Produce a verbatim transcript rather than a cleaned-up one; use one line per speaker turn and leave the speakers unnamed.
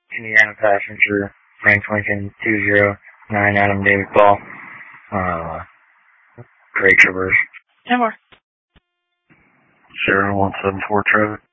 Indiana passenger, Frank Lincoln two zero nine Adam David Ball. Uh, Great Traverse.
ten more.
zero one seven four Trevor.